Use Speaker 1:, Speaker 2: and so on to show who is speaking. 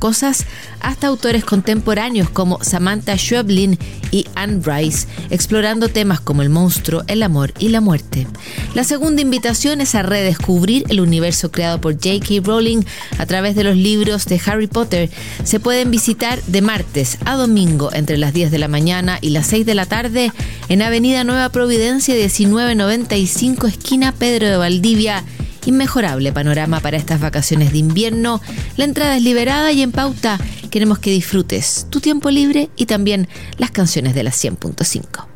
Speaker 1: cosas, hasta autores contemporáneos como Samantha Schweblin y Anne Rice, explorando temas como el monstruo, el amor y la muerte. La segunda invitación es a redescubrir el universo creado por J.K. Rowling a través de los libros de Harry Potter. Se pueden visitar de martes a domingo entre las 10 de la mañana y las 6 de la tarde en Avenida Nueva Providencia 1995, esquina Pedro de Valdivia. Inmejorable panorama para estas vacaciones de invierno. La entrada es liberada y en Pauta queremos que disfrutes tu tiempo libre y también las canciones de la 100.5.